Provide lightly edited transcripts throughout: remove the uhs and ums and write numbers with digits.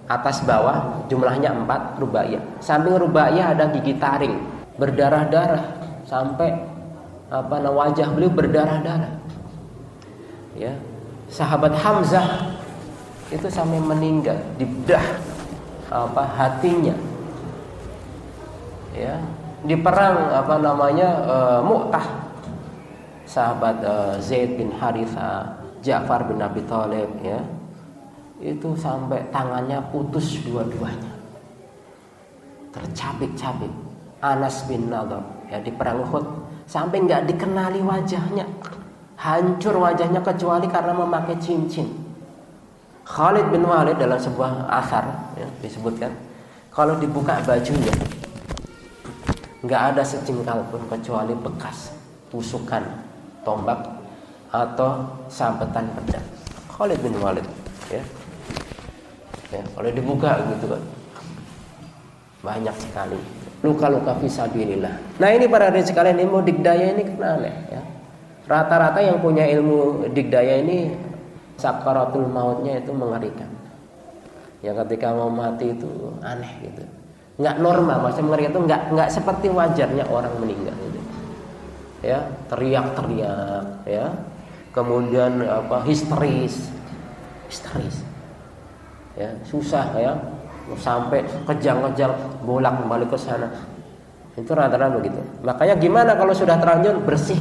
atas bawah jumlahnya 4 rubaiyah. Samping rubaiyah ada gigi taring berdarah-darah sampai wajah beliau berdarah-darah. Ya. Sahabat Hamzah itu sampai meninggal, dibedah hatinya. Ya, di perang Mu'tah, sahabat Zaid bin Harithah, Ja'far bin Abi Thalib, ya, itu sampai tangannya putus dua-duanya, tercabik-cabik. Anas bin Nadhr, ya, di perang Uhud sampai nggak dikenali wajahnya, hancur wajahnya kecuali karena memakai cincin. Khalid bin Walid dalam sebuah asar, ya, disebutkan kalau dibuka bajunya nggak ada sejengkal pun kecuali bekas tusukan tombak atau sabetan pedang. Khalid bin Walid, ya, kalau dibuka gitu kan banyak sekali luka-luka fisabilillah. Nah ini para hadirin sekalian, ilmu digdaya ini kan aneh, ya. Rata-rata yang punya ilmu digdaya ini sakaratul mautnya itu mengerikan. Ya, ketika mau mati itu aneh gitu, nggak normal. Maksudnya mengerikan itu nggak seperti wajarnya orang meninggal gitu. Ya, teriak-teriak, ya, kemudian histeris, ya, susah, ya, sampai kejang-kejang bolak-balik ke sana. Itu rata-rata begitu. Makanya gimana kalau sudah terlanjur,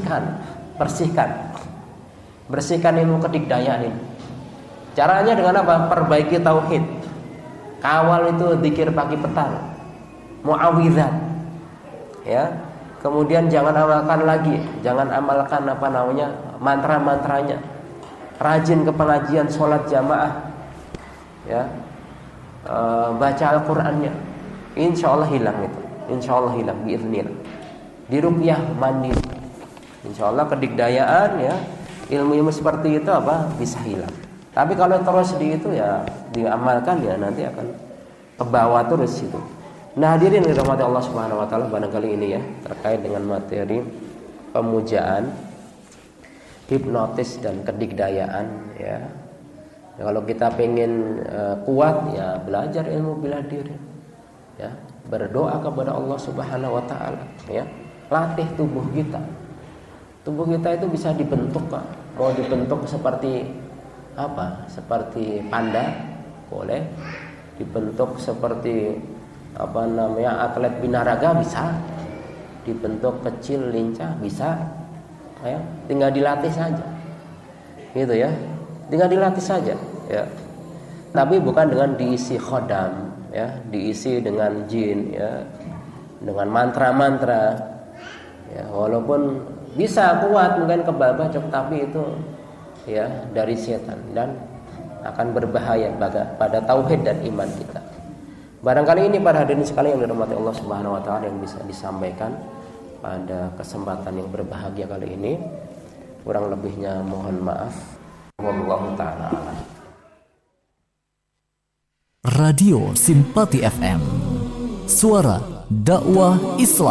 bersihkan ilmu kedigdayaan ini. Caranya dengan apa? Perbaiki tauhid. Kawal itu zikir pagi petang, muawwidzat, ya. Kemudian jangan amalkan mantra-mantranya. Rajin ke pengajian, sholat jamaah, ya. Baca Al-Qur'annya. Insyaallah hilang itu. Insyaallah hilang biiznillah. Diruqyah mandiri. Insyaallah kedigdayaan, ya, ilmu-ilmu seperti itu bisa hilang. Tapi kalau terus ya diamalkan, ya nanti akan ke bawah terus itu. Nah, hadirin dirahmati Allah Subhanahu wa taala, barangkali ini ya terkait dengan materi pemujaan, hipnotis dan kedigdayaan, ya. Kalau kita pengen kuat, ya belajar ilmu bela diri. Ya, berdoa kepada Allah Subhanahu wa taala, ya. Latih tubuh kita. Tubuh kita itu bisa dibentuk, Pak. Mau dibentuk seperti seperti panda, boleh. Dibentuk seperti atlet binaraga, bisa. Dibentuk kecil, lincah, bisa. Ya, tinggal dilatih saja. Gitu ya. Tinggal dilatih saja, ya. Tapi bukan dengan diisi khodam, ya, diisi dengan jin, ya, dengan mantra-mantra. Ya, walaupun bisa kuat mungkin kebal-bacok, tapi itu ya dari setan dan akan berbahaya pada tauhid dan iman kita. Barangkali ini para hadirin sekalian yang dirahmati Allah Subhanahu wa taala yang bisa disampaikan pada kesempatan yang berbahagia kali ini. Kurang lebihnya mohon maaf. Wallahu taala a'lam. Radio Simpati FM, suara dakwah Islam.